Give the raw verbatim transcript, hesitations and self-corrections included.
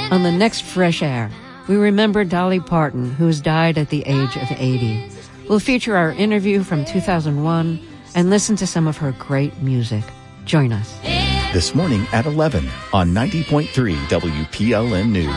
On the next Fresh Air, we remember Dolly Parton, who has died at the age of eighty. We'll feature our interview from two thousand one and listen to some of her great music. Join us. This morning at eleven on ninety point three W P L N News.